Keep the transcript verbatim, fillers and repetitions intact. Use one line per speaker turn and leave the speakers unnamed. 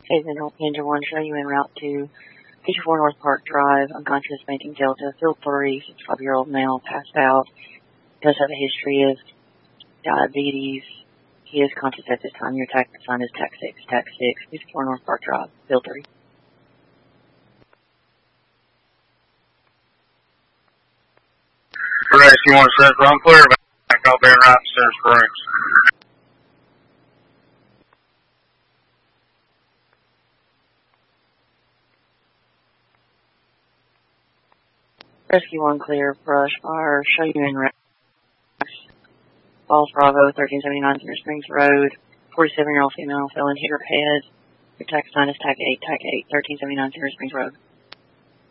Phase Engine one, show you en route to fifty-four North Park Drive, unconscious, fainting Delta, field three, sixty-five-year-old male, passed out, does have a history of diabetes. He is conscious at this time. Your tax sign is tax six, tax six, fifty-four North Park Drive, field three.
Rescue one says, I'm clear back. I'll be right in Center Springs.
Rescue one clear, brush fire, show you en route. Falls Bravo, thirteen seventy-nine Center Springs Road, forty-seven-year-old female, fell and hit her head. Your tax sign is tac eight, tac eight, thirteen seventy-nine Center Springs Road.